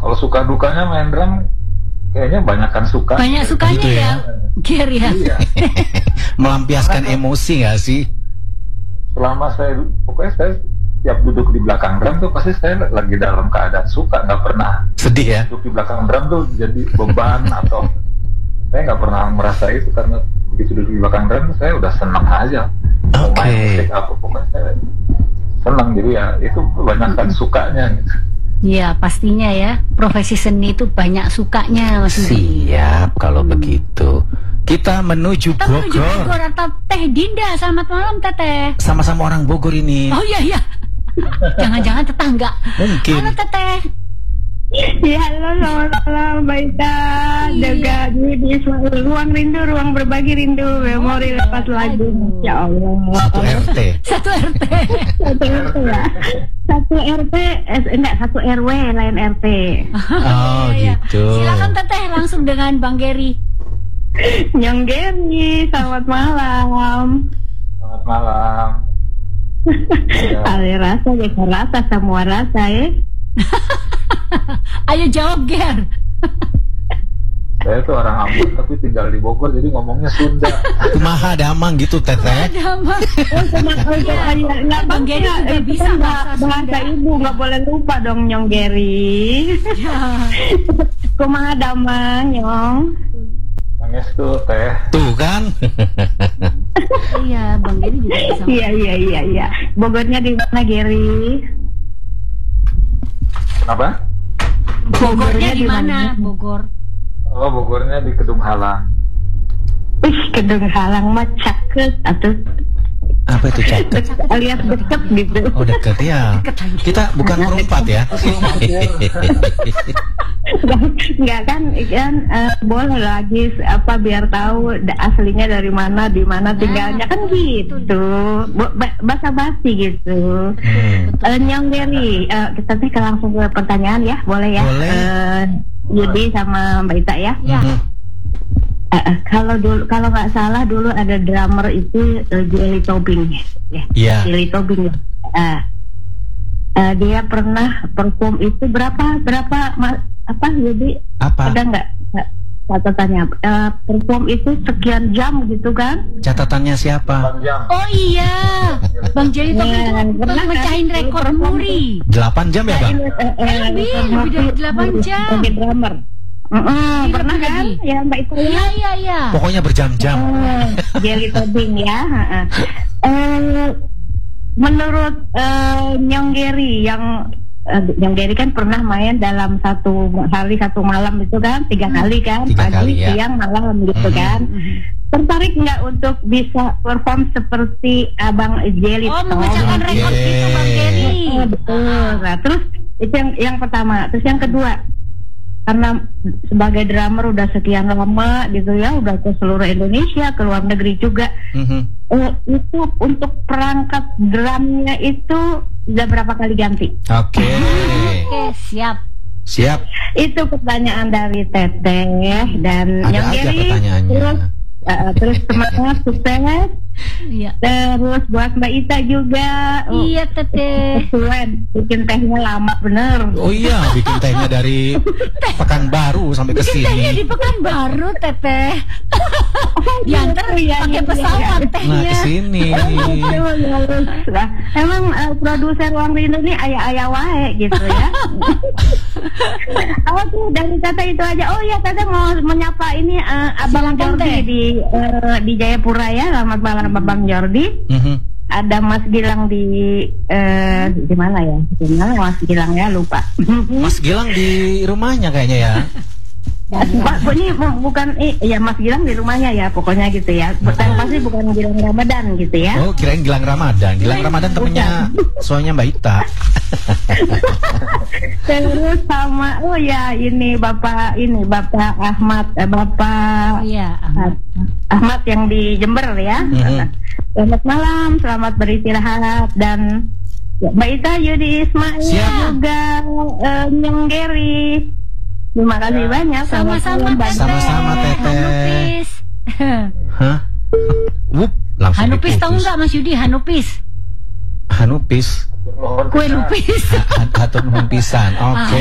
Kalau suka dukanya main drum, kayaknya banyakkan suka. Banyak sukanya Gitu ya, Ger ya. Iya. Melampiaskan emosi nggak sih? Selama pokoknya saya tiap duduk di belakang drum tuh pasti saya lagi dalam keadaan suka, nggak pernah Sedih ya? duduk di belakang drum tuh jadi beban atau saya nggak pernah merasa itu, karena begitu duduk di belakang drum tuh saya udah senang aja. Mau main musik apa pokoknya saya senang, jadi ya itu banyakkan sukanya gitu. Iya pastinya ya, profesi seni itu banyak sukanya Mas Yudi. Siap kalau begitu. Kita menuju Kita menuju Bogor. Bogor atau Teh Dinda. Selamat malam Teteh. Sama-sama orang Bogor ini. Oh iya. Jangan-jangan tetangga. Mungkin. Halo Teteh. Ya, halo, selamat malam, Baita, Jaga di ruang rindu, ruang berbagi rindu, memori lepas lagu, ya Allah. Satu RT. Satu RT. Satu RT ya, satu RT, enggak satu RW, lain RT. Oh Iya. gitu. Silakan Teteh langsung dengan Bang Geri. Nyong Geri, selamat malam. Selamat malam. Ada rasa, ya rasa, semua rasa ya. Ayo jawab Ger. Saya tuh orang Ambon tapi tinggal di Bogor, jadi ngomongnya Sunda. Kumaha damang gitu Teteh. Bang Geri juga bisa bahasa ibu, nggak boleh lupa dong Nyong Geri. Kumaha damang Nyong. Nangis tuh Teh. Tuh kan. Iya, Bang Geri juga bisa. Iya. Bogornya di mana Geri? Kenapa? Bogornya di mana? Bogor. Oh, Bogornya di Kedung Halang. Kedung Halang mah caket atau Apa itu catet? alias deket gitu. Oh deket ya. Kita bukan perempat ya. Enggak kan boleh lagi apa biar tahu aslinya dari mana, di mana tinggalnya kan gitu. Basa-basi gitu. Nyong Geri, kita sih langsung ke pertanyaan ya, boleh ya? Boleh. Yudi sama Mbak Ita ya. Ya. Kalau nggak salah dulu ada drummer itu Jelly Tobing ya. Iya. Jelly Tobing. Dia pernah perform itu berapa apa jadi Apa? ada nggak catatannya perform itu sekian jam gitu kan? Catatannya siapa? 8 jam. Oh iya, Bang Jelly Tobing itu pernah kan? mecahin rekor muri. 8 jam ya Bang? Lebih dari 8 jam. Sebagai drummer. Pernah kan? Ya Mbak Ita ya. Iya. Pokoknya berjam-jam. Jelly Tobing ya. Menurut Nyong Geri Nyong Geri kan pernah main dalam satu malam itu kan 3 kali kan, 3 pagi, kali, ya. siang, malam gitu kan. Tertarik nggak untuk bisa perform seperti Abang Jelly? Memecahkan rekor itu Bang Geri. Betul. Nah, terus itu yang pertama. Terus yang kedua, karena sebagai drummer udah sekian lama gitu ya, udah ke seluruh Indonesia, ke luar negeri juga. Itu untuk perangkat drumnya itu udah berapa kali ganti? Oke, siap. Itu pertanyaan dari Teteh dan Ada Nyong aja Geri. pertanyaannya. Terus semangat, sukses. Iya. Terus buat Mbak Ita juga. Iya Teteh. Kesuwen, bikin tehnya lama bener. Oh iya, bikin tehnya dari Pekanbaru sampai ke Bikin tehnya di sini. Pekanbaru Teteh. Diantar pakai pesawat Nah, tehnya. ke sini. Nah, emang produser Ruang Rindu ini ayah-ayah wae gitu ya. Oke, dari Tata itu aja. Oh ya, Tata mau menyapa ini Abang Silakan, Jordi Teh. di Jayapura ya. Selamat malam Abang Jordi. Ada Mas Gilang di mana ya? Di mana Mas Gilang ya, lupa. Mas Gilang di rumahnya kayaknya ya. Pak, ini bukan ya Mas Gilang di rumahnya ya, pokoknya gitu ya. Pasti bukan Gilang Ramadan gitu ya. Oh, kirain Gilang Ramadan. Gilang Ramadan temennya soalnya Mbak Ita. Terus sama ini Bapak Ahmad Iya. Ahmad yang di Jember ya. Selamat malam, selamat beristirahat dan Mbak Ita, Yudi Ismail Siap. juga Nyong Geri. Terima kasih banyak. Sama-sama Teteh. Sama-sama, Teteh. Hanupis. Hah? Langsung Hanupis tahu diputus. nggak Mas Yudi? Hanupis. Hanupis. Kue lupis. Hatur nuhun pisan. Oke.